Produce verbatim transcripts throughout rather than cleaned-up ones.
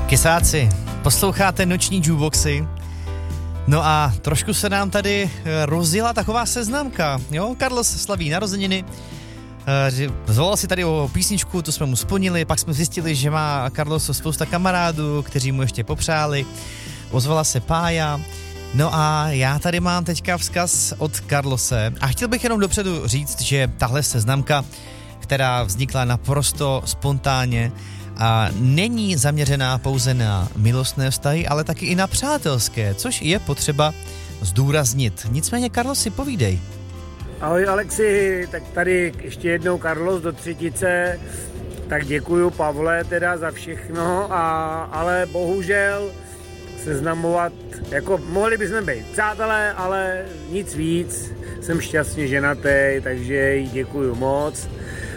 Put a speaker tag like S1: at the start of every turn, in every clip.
S1: Kysáci, posloucháte noční jukeboxy. No a trošku se nám tady rozjela taková seznamka. Jo, Carlos slaví narozeniny. Zvolal si tady o písničku, tu jsme mu splnili, pak jsme zjistili, že má Carlos spousta kamarádů, kteří mu ještě popřáli. Ozvala se Pája. No a já tady mám teďka vzkaz od Carlose a chtěl bych jenom dopředu říct, že tahle seznamka, která vznikla naprosto spontánně, a není zaměřená pouze na milostné vztahy, ale taky i na přátelské, což je potřeba zdůraznit. Nicméně, Carlos, si povídej.
S2: Ahoj Alexi, tak tady ještě jednou Carlos do třetice, tak děkuju Pavle teda za všechno, a, ale bohužel seznamovat, jako mohli bychom být přátelé, ale nic víc, jsem šťastně ženatý, takže jí děkuju moc.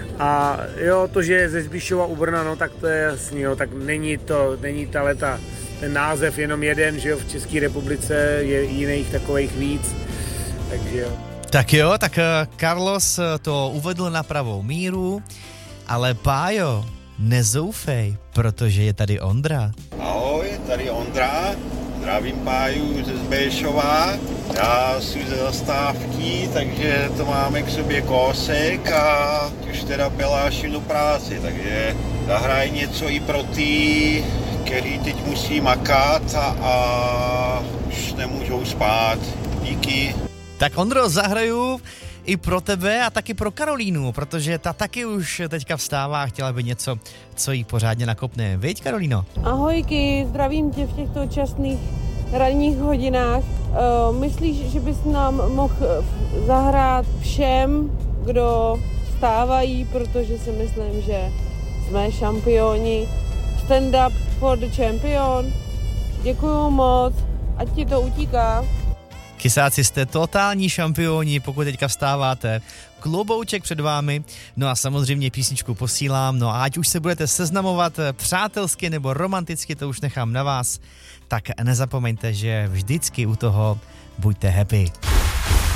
S2: A jo, to, že je ze Zbišova u Brna, no tak to je jasný, jo, tak není to, není ta leta, ten název jenom jeden, že jo, v České republice je jiných takových víc, takže jo.
S1: Tak jo, tak Carlos to uvedl na pravou míru, ale Pájo, nezoufej, protože je tady Ondra.
S3: Ahoj, tady Ondra, zdravím Páju ze Zběšova. Já jsem ze zastávky, takže to máme k sobě kousek a už teda peláším do práci, takže zahraj něco i pro ty, který teď musí makat a, a už nemůžou spát. Díky.
S1: Tak Ondro, zahraju i pro tebe a taky pro Karolínu, protože ta taky už teďka vstává a chtěla by něco, co jí pořádně nakopne. Viď, Karolíno?
S4: Ahojky, zdravím tě v těchto časných ranních hodinách. Uh, myslíš, že bys nám mohl zahrát všem, kdo vstávají, protože si myslím, že jsme šampioni. Stand up for the champion. Děkuju moc, ať ti to utíká.
S1: Kysáci, jste totální šampioni, pokud teďka vstáváte. Klobouček před vámi, no a samozřejmě písničku posílám, no a ať už se budete seznamovat přátelsky nebo romanticky, to už nechám na vás, tak nezapomeňte, že vždycky u toho buďte happy.